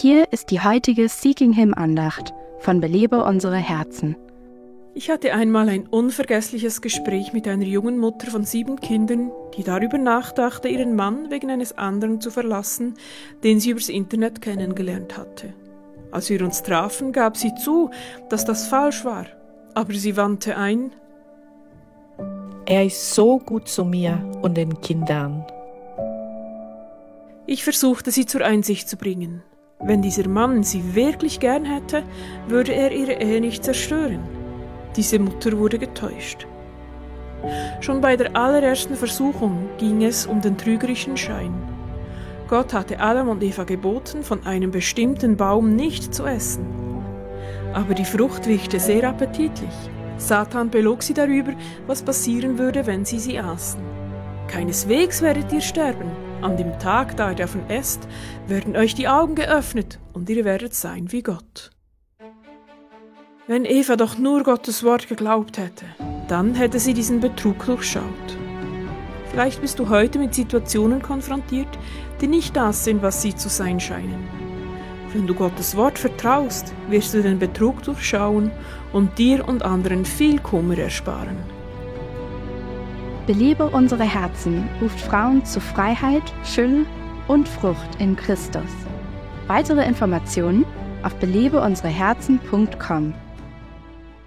hier ist die heutige Seeking Him Andacht von Belebe unsere Herzen. Ich hatte einmal ein unvergessliches Gespräch mit einer jungen Mutter von 7 Kindern, die darüber nachdachte, ihren Mann wegen eines anderen zu verlassen, den sie übers Internet kennengelernt hatte. Als wir uns trafen, gab sie zu, dass das falsch war, aber sie wandte ein: Er ist so gut zu mir und den Kindern. Ich versuchte sie zur Einsicht zu bringen. Wenn dieser Mann sie wirklich gern hätte, würde er ihre Ehe nicht zerstören. Diese Mutter wurde getäuscht. Schon bei der allerersten Versuchung ging es um den trügerischen Schein. Gott hatte Adam und Eva geboten, von einem bestimmten Baum nicht zu essen. Aber die Frucht wirkte sehr appetitlich. Satan belog sie darüber, was passieren würde, wenn sie aßen. Keineswegs werdet ihr sterben. An dem Tag, da ihr davon esst, werden euch die Augen geöffnet und ihr werdet sein wie Gott. Wenn Eva doch nur Gottes Wort geglaubt hätte, dann hätte sie diesen Betrug durchschaut. Vielleicht bist du heute mit Situationen konfrontiert, die nicht das sind, was sie zu sein scheinen. Wenn du Gottes Wort vertraust, wirst du den Betrug durchschauen und dir und anderen viel Kummer ersparen. Belebe unsere Herzen ruft Frauen zu Freiheit, Fülle und Frucht in Christus. Weitere Informationen auf belebeunsereherzen.com.